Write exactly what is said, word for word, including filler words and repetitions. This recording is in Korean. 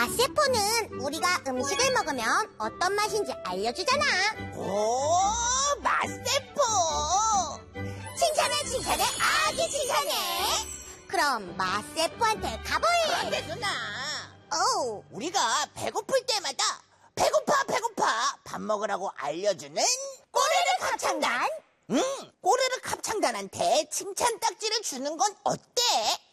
맛세포는 우리가 음식을 먹으면 어떤 맛인지 알려주잖아. 오, 맛세포! 칭찬해, 칭찬해, 아주 칭찬해. 그럼 맛세포한테 가보이. 그런데 누나, 오, 우리가 배고플 때마다 배고파 배고파 밥 먹으라고 알려주는 꼬르륵 합창단. 응, 꼬르륵 합창단한테 칭찬 딱지를 주는 건 어때?